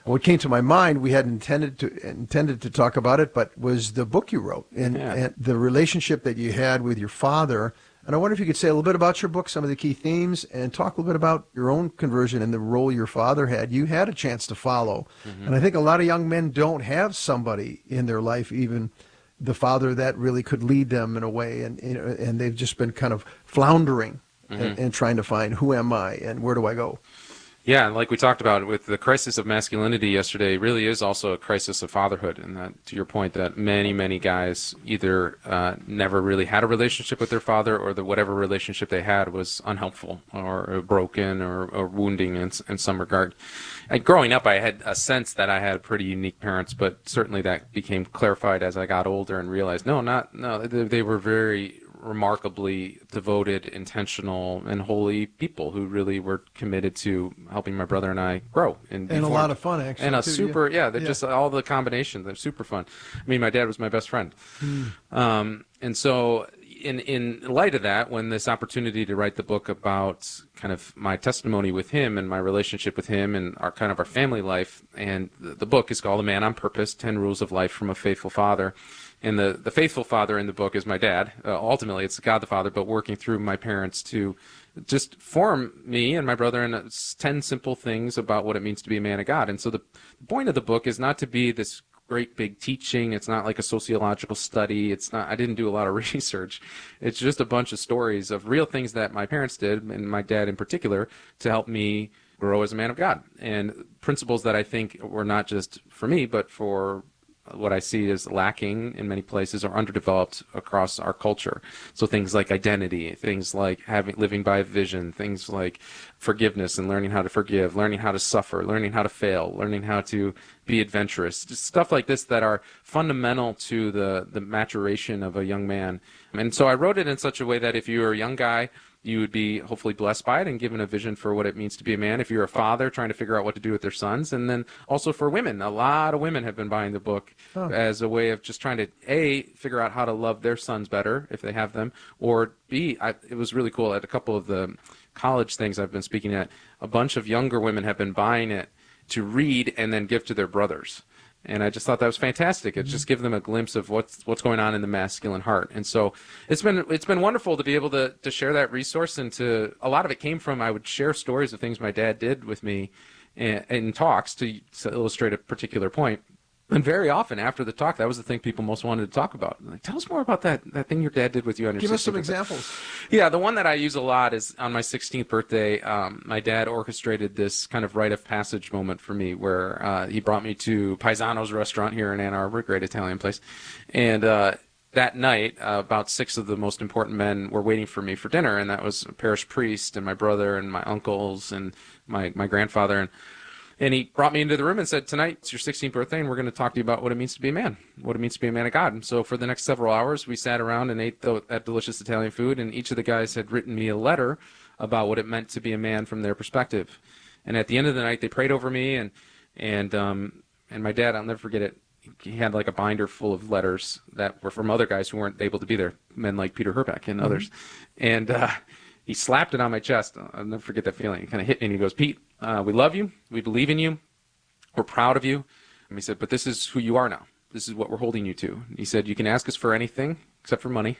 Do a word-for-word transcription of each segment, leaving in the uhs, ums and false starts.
what came to my mind, we had intended to intended to talk about it, but was the book you wrote and, Yeah. and the relationship that you had with your father. And I wonder if you could say a little bit about your book, some of the key themes, and talk a little bit about your own conversion and the role your father had. You had a chance to follow. Mm-hmm. And I think a lot of young men don't have somebody in their life, even the father, that really could lead them in a way. And, you know, and they've just been kind of floundering Mm-hmm. and, and trying to find, who am I and where do I go? Yeah, like we talked about with the crisis of masculinity yesterday, really is also a crisis of fatherhood. And that, to your point, that many, many guys either uh, never really had a relationship with their father, or that whatever relationship they had was unhelpful or, or broken or, or wounding in, in some regard. And growing up, I had a sense that I had pretty unique parents, but certainly that became clarified as I got older and realized, no, not no, they, they were very remarkably devoted, intentional, and holy people who really were committed to helping my brother and I grow. And, And a lot of fun, actually. And a too, super, yeah, yeah. they're Yeah. just all the combination. They're super fun. I mean, my dad was my best friend. Mm. Um, and so in, in light of that, when this opportunity to write the book about kind of my testimony with him and my relationship with him and our kind of our family life, and the, the book is called A Man on Purpose, ten Rules of Life from a Faithful Father. And the, the faithful father in the book is my dad. Uh, ultimately, it's God the Father, but working through my parents to just form me and my brother in ten simple things about what it means to be a man of God. And so the, the point of the book is not to be this great big teaching. It's not like a sociological study. It's not. I didn't do a lot of research. It's just a bunch of stories of real things that my parents did, and my dad in particular, to help me grow as a man of God. And principles that I think were not just for me, but for what I see is lacking in many places or underdeveloped across our culture. So things like identity, things like having living by vision, things like forgiveness and learning how to forgive, learning how to suffer, learning how to fail, learning how to be adventurous, just stuff like this that are fundamental to the, the maturation of a young man. And so I wrote it in such a way that if you're a young guy, you would be hopefully blessed by it and given a vision for what it means to be a man. If you're a father trying to figure out what to do with their sons, and then also for women, a lot of women have been buying the book Oh. as a way of just trying to A, figure out how to love their sons better if they have them, or B, I, it was really cool at a couple of the college things I've been speaking at, a bunch of younger women have been buying it to read and then give to their brothers. And I just thought that was fantastic. It just gives them a glimpse of what's what's going on in the masculine heart. And so it's been it's been wonderful to be able to to share that resource. And to a lot of it came from I would share stories of things my dad did with me in, in talks to, to illustrate a particular point. And very often after the talk, that was the thing people most wanted to talk about. Like, tell us more about that that thing your dad did with you on your Give us some sixteenth birthday. examples. Yeah, the one that I use a lot is on my sixteenth birthday. Um, my dad orchestrated this kind of rite of passage moment for me where uh, he brought me to Paisano's restaurant here in Ann Arbor, great Italian place. And uh, that night, uh, about six of the most important men were waiting for me for dinner, and that was a parish priest and my brother and my uncles and my, my grandfather. And And he brought me into the room and said, tonight, it's your sixteenth birthday, and we're going to talk to you about what it means to be a man, what it means to be a man of God. And so for the next several hours, we sat around and ate the, that delicious Italian food, and each of the guys had written me a letter about what it meant to be a man from their perspective. And at the end of the night, they prayed over me, and and um, and my dad, I'll never forget it, he had like a binder full of letters that were from other guys who weren't able to be there, men like Peter Herbeck and mm-hmm. others. And uh, he slapped it on my chest. I'll never forget that feeling. He kind of hit me, and he goes, Pete, uh, we love you. We believe in you. We're proud of you. And he said, but this is who you are now. This is what we're holding you to. He said, you can ask us for anything except for money.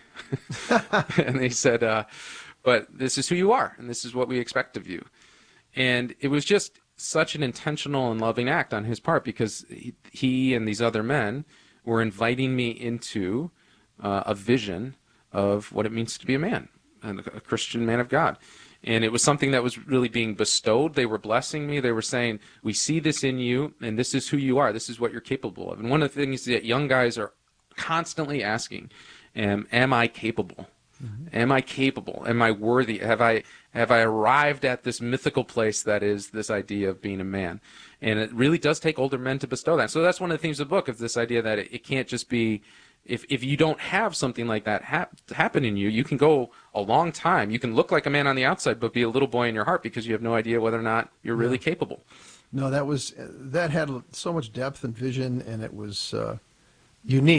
And he said, uh, but this is who you are, and this is what we expect of you. And it was just such an intentional and loving act on his part, because he, he and these other men were inviting me into uh, a vision of what it means to be a man, and a Christian man of God. And it was something that was really being bestowed. They were blessing me. They were saying, we see this in you, and this is who you are. This is what you're capable of. And one of the things that young guys are constantly asking, am, am I capable? Mm-hmm. Am I capable? Am I worthy? Have I have I arrived at this mythical place that is this idea of being a man? And it really does take older men to bestow that. So that's one of the themes of the book, of this idea that it, it can't just be, if if you don't have something like that hap- happen in you, you can go a long time. You can look like a man on the outside, but be a little boy in your heart, because you have no idea whether or not you're really yeah. capable. No, that was that had so much depth and vision, and it was uh, unique.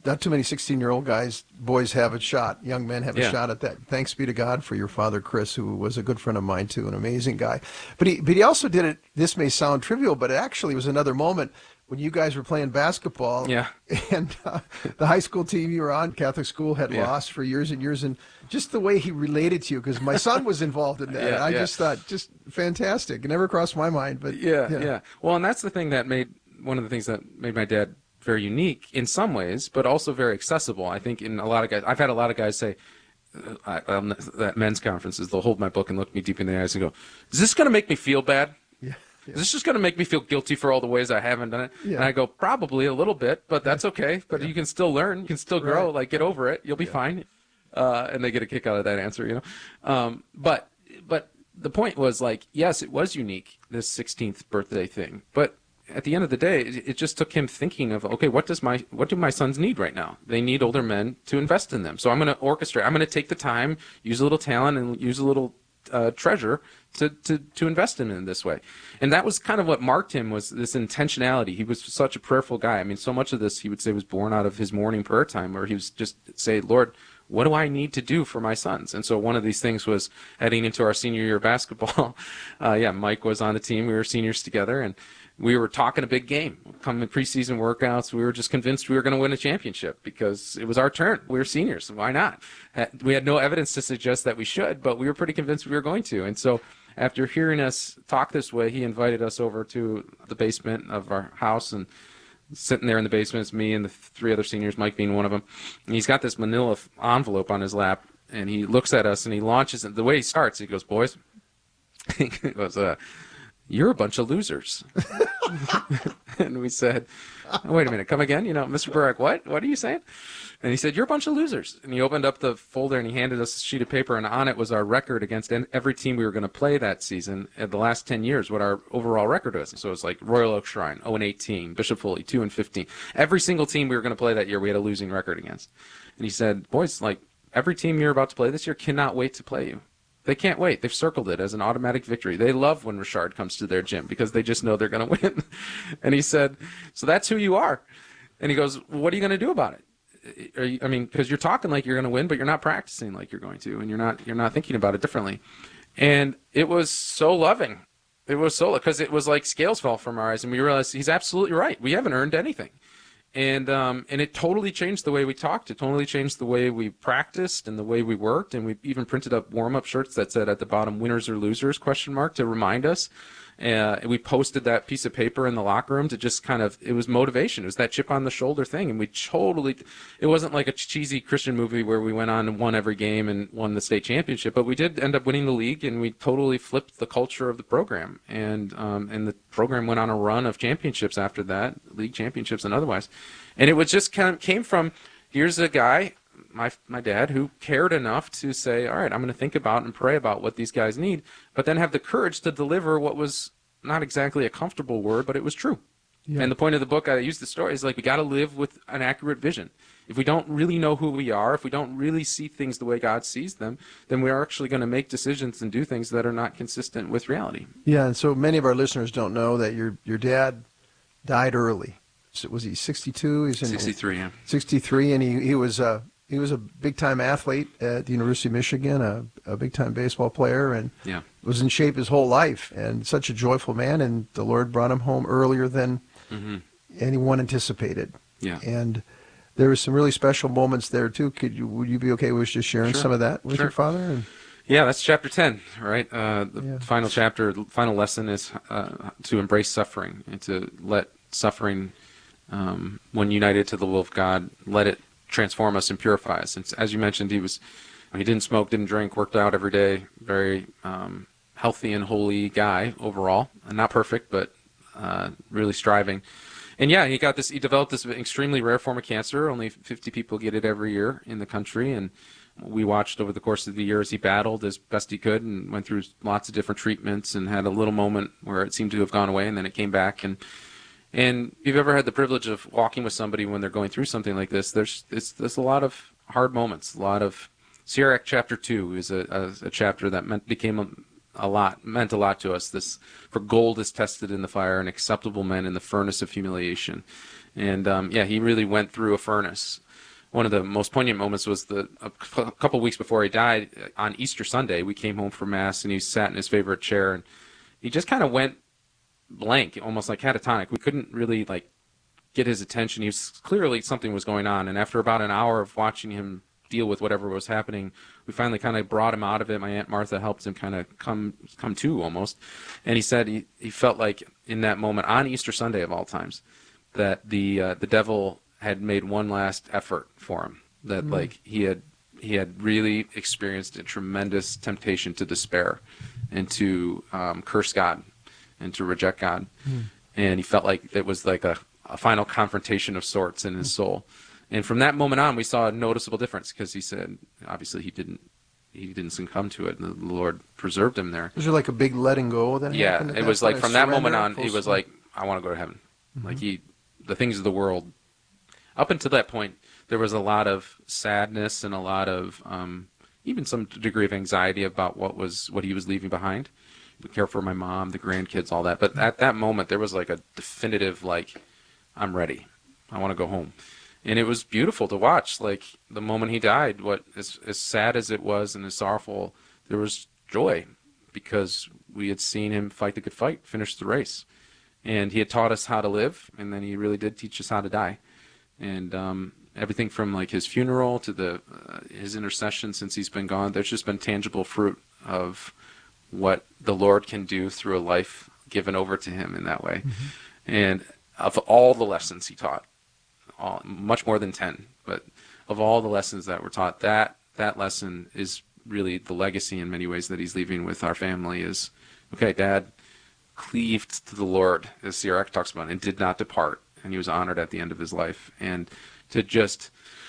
not too many sixteen-year-old guys, boys have a shot. Young men have a Yeah. shot at that. Thanks be to God for your father, Chris, who was a good friend of mine too, an amazing guy. But he, but he also did it. This may sound trivial, but it actually was another moment when you guys were playing basketball. Yeah. And uh, the high school team you were on, Catholic school, had Yeah. lost for years and years, and just the way he related to you, because my son was involved in that. Yeah, and I yeah. just thought, just fantastic. It never crossed my mind, but Yeah, yeah. Well, and that's the thing that made one of the things that made my dad very unique in some ways, but also very accessible. I think in a lot of guys, I've had a lot of guys say uh, um, at men's conferences, they'll hold my book and look me deep in the eyes and go, "Is this going to make me feel bad? Yeah. Yeah. Is this just going to make me feel guilty for all the ways I haven't done it?" Yeah. And I go, "Probably a little bit, but that's okay. But Yeah. you can still learn. You can still grow. Right. Like, get over it. You'll be fine." Uh, and they get a kick out of that answer, you know. Um, but but the point was, like, yes, it was unique, this sixteenth birthday thing, but at the end of the day, it, it just took him thinking of, okay, what does my what do my sons need right now? They need older men to invest in them. So I'm going to orchestrate. I'm going to take the time, use a little talent, and use a little uh, treasure to, to to invest in him in this way. And that was kind of what marked him, was this intentionality. He was such a prayerful guy. I mean, so much of this, he would say, was born out of his morning prayer time, where he was just say, "Lord, what do I need to do for my sons?" And so one of these things was heading into our senior year of basketball. Uh, yeah, Mike was on the team. We were seniors together, and we were talking a big game. Coming preseason workouts, we were just convinced we were going to win a championship because it was our turn. We were seniors. Why not? We had no evidence to suggest that we should, but we were pretty convinced we were going to. And so after hearing us talk this way, he invited us over to the basement of our house, and sitting there in the basement, it's me and the three other seniors, Mike being one of them. And he's got this manila envelope on his lap, and he looks at us and he launches it. The way he starts, he goes, "Boys," he goes, uh, "you're a bunch of losers." And we said, "Wait a minute, come again? You know, Mister Burak, what? What are you saying?" And he said, "You're a bunch of losers." And he opened up the folder and he handed us a sheet of paper, and on it was our record against every team we were going to play that season in the last ten years, what our overall record was. So it was like Royal Oak Shrine, oh and eighteen, Bishop Foley, two and fifteen. Every single team we were going to play that year, we had a losing record against. And he said, "Boys, like, every team you're about to play this year cannot wait to play you. They can't wait. They've circled it as an automatic victory. They love when Richard comes to their gym because they just know they're going to win." And he said, "So that's who you are." And he goes, "Well, what are you going to do about it? Are you, I mean, because you're talking like you're going to win, but you're not practicing like you're going to, and you're not you're not thinking about it differently." And it was so loving. It was so, because it was like scales fell from our eyes, and we realized he's absolutely right. We haven't earned anything. And um, and it totally changed the way we talked. It totally changed the way we practiced and the way we worked. And we even printed up warm-up shirts that said at the bottom, "Winners or losers?" question mark, to remind us. Uh, and we posted that piece of paper in the locker room to just kind of, it was motivation. It was that chip on the shoulder thing. And we totally, it wasn't like a cheesy Christian movie where we went on and won every game and won the state championship, but we did end up winning the league, and we totally flipped the culture of the program. And um, and the program went on a run of championships after that, league championships and otherwise. And it was just kind of came from, here's a guy, my my dad, who cared enough to say, all right, I'm going to think about and pray about what these guys need, but then have the courage to deliver what was not exactly a comfortable word, but it was true. Yeah. And the point of the book, I use the story, is like, we got to live with an accurate vision. If we don't really know who we are, if we don't really see things the way God sees them, then we are actually going to make decisions and do things that are not consistent with reality. Yeah, and so many of our listeners don't know that your your dad died early. So was he sixty-two? He's in sixty-three, yeah. sixty-three, and he, he was a he was a big time athlete at the University of Michigan, a, a big time baseball player, and yeah. was in shape his whole life, and such a joyful man. And the Lord brought him home earlier than mm-hmm. anyone anticipated. Yeah. And there were some really special moments there too. Could you would you be okay with just sharing sure. some of that with sure. your father? And, yeah, that's chapter ten, right? Uh, the yeah. final chapter, the final lesson is uh, to embrace suffering and to let suffering, um, when united to the will of God, let it transform us and purify us. And as you mentioned, he was he didn't smoke, didn't drink, worked out every day, very um, healthy and holy guy overall, and not perfect, but uh, really striving. And yeah, he got this. He developed this extremely rare form of cancer. Only fifty people get it every year in the country, and we watched over the course of the year as he battled as best he could and went through lots of different treatments and had a little moment where it seemed to have gone away, and then it came back. And and if you've ever had the privilege of walking with somebody when they're going through something like this, there's it's, there's a lot of hard moments. A lot of Sirach chapter two is a, a, a chapter that meant became a, a lot meant a lot to us. This, for gold is tested in the fire, and acceptable men in the furnace of humiliation. And um, yeah, he really went through a furnace. one of the most poignant moments was the a couple weeks before he died, on Easter Sunday, we came home from Mass, and he sat in his favorite chair, and he just kind of went blank, almost like catatonic. We couldn't really like get his attention. He was clearly something was going on, and after about an hour of watching him deal with whatever was happening, we finally kind of brought him out of it. My Aunt Martha helped him kind of come come to almost, and he said he, he felt like in that moment on Easter Sunday of all times that the uh, the devil had made one last effort for him, that mm. like he had he had really experienced a tremendous temptation to despair and to um, curse God and to reject God. Mm. And he felt like it was like a, a final confrontation of sorts in his mm. soul. And from that moment on, we saw a noticeable difference, because he said, obviously he didn't he didn't succumb to it, and the Lord preserved him there. Was there like a big letting go that yeah, happened? Yeah, it was like from that moment on, he was like, I want to go to heaven. Mm-hmm. Like he, the things of the world, up until that point, there was a lot of sadness and a lot of um, even some degree of anxiety about what was what he was leaving behind. We care for my mom, the grandkids, all that. But at that moment, there was like a definitive, like, I'm ready. I want to go home. And it was beautiful to watch. Like, the moment he died, what as, as sad as it was and as sorrowful, there was joy, because we had seen him fight the good fight, finish the race. And he had taught us how to live, and then he really did teach us how to die. And um, everything from like his funeral to the uh, his intercession since he's been gone, there's just been tangible fruit of what the Lord can do through a life given over to him in that way. Mm-hmm. And of all the lessons he taught, all, much more than ten, but of all the lessons that were taught, that that lesson is really the legacy in many ways that he's leaving with our family is, okay, Dad cleaved to the Lord, as Sirach talks about, and did not depart. And he was honored at the end of his life. And to just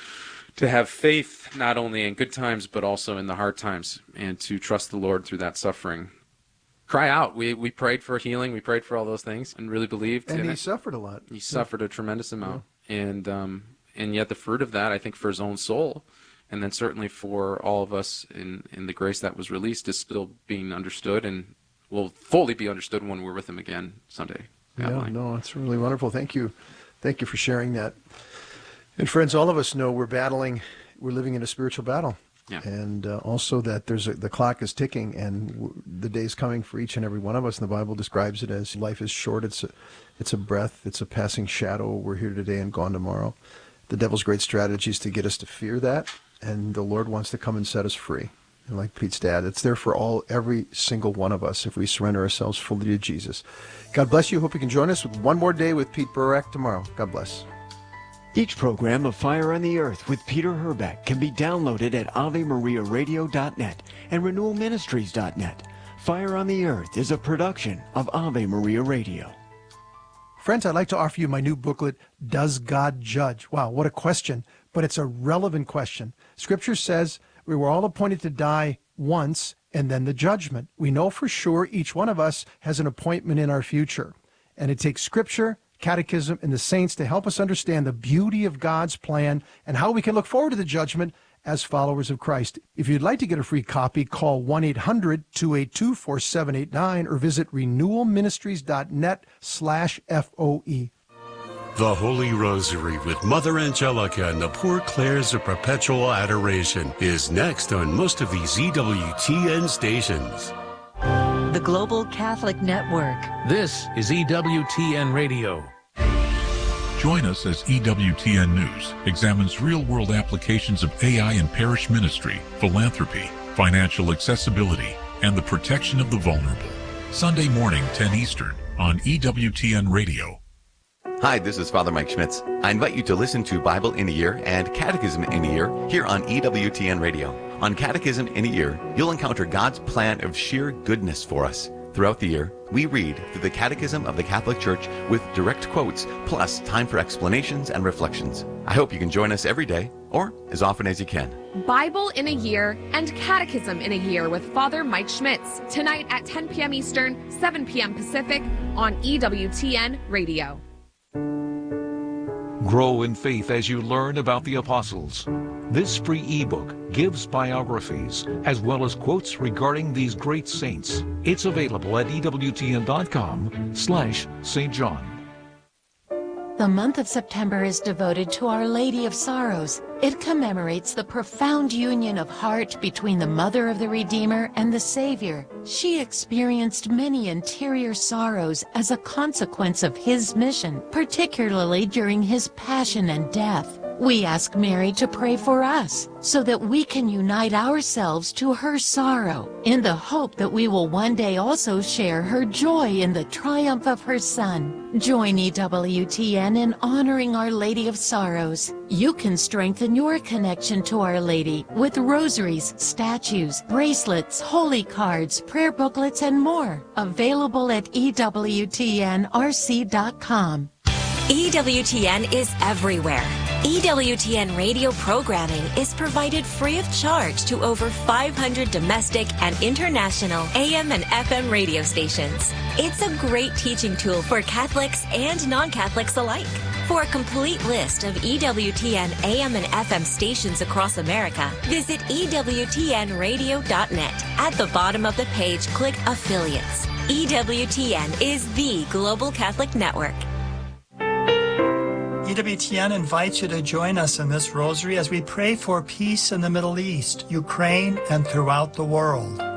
to have faith not only in good times but also in the hard times, and to trust the Lord through that suffering. Cry out. We we prayed for healing. We prayed for all those things and really believed. And in he it. suffered a lot. He suffered a tremendous amount. Yeah. And um, and yet the fruit of that, I think, for his own soul, and then certainly for all of us in, in the grace that was released, is still being understood and will fully be understood when we're with him again someday. Yeah, no, it's really wonderful. Thank you. Thank you for sharing that. And friends, all of us know we're battling, we're living in a spiritual battle. Yeah. And uh, also that there's a, the clock is ticking, and w- the day's coming for each and every one of us. And the Bible describes it as life is short. It's a, it's a breath. It's a passing shadow. We're here today and gone tomorrow. The devil's great strategy is to get us to fear that. And the Lord wants to come and set us free. And like Pete's dad, it's there for all, every single one of us if we surrender ourselves fully to Jesus. God bless you. Hope you can join us with one more day with Pete Burak tomorrow. God bless. Each program of Fire on the Earth with Peter Herbeck can be downloaded at ave maria radio dot net and renewal ministries dot net. Fire on the Earth is a production of Ave Maria Radio. Friends, I'd like to offer you my new booklet, Does God Judge? Wow, what a question, but it's a relevant question. Scripture says we were all appointed to die once and then the judgment. We know for sure each one of us has an appointment in our future. And it takes Scripture, Catechism, and the saints to help us understand the beauty of God's plan and how we can look forward to the judgment as followers of Christ. If you'd like to get a free copy, call one eight hundred two eight two four seven eight nine or visit renewal ministries dot net slash F O E. The Holy Rosary with Mother Angelica and the Poor Clares of Perpetual Adoration is next on most of these E W T N stations. The Global Catholic Network. This is E W T N Radio. Join us as E W T N News examines real-world applications of A I in parish ministry, philanthropy, financial accessibility, and the protection of the vulnerable. Sunday morning, ten Eastern, on E W T N Radio. Hi, this is Father Mike Schmitz. I invite you to listen to Bible in a Year and Catechism in a Year here on E W T N Radio. On Catechism in a Year, you'll encounter God's plan of sheer goodness for us. Throughout the year, we read through the Catechism of the Catholic Church with direct quotes, plus time for explanations and reflections. I hope you can join us every day, or as often as you can. Bible in a Year and Catechism in a Year with Father Mike Schmitz, tonight at ten p.m. Eastern, seven p.m. Pacific on E W T N Radio. Grow in faith as you learn about the apostles. This free ebook gives biographies as well as quotes regarding these great saints. It's available at E W T N dot com slash Saint John. The month of September is devoted to Our Lady of Sorrows. It commemorates the profound union of heart between the mother of the Redeemer and the Savior. She experienced many interior sorrows as a consequence of his mission, particularly during his passion and death. We ask Mary to pray for us so that we can unite ourselves to her sorrow in the hope that we will one day also share her joy in the triumph of her Son. Join E W T N in honoring Our Lady of Sorrows. You can strengthen your connection to Our Lady with rosaries, statues, bracelets, holy cards, prayer booklets, and more. Available at E W T N R C dot com. E W T N is everywhere. E W T N radio programming is provided free of charge to over five hundred domestic and international A M and F M radio stations. It's a great teaching tool for Catholics and non-Catholics alike. For a complete list of E W T N A M and F M stations across America, visit E W T N radio dot net. At the bottom of the page, click Affiliates. E W T N is the global Catholic network. E W T N invites you to join us in this rosary as we pray for peace in the Middle East, Ukraine, and throughout the world.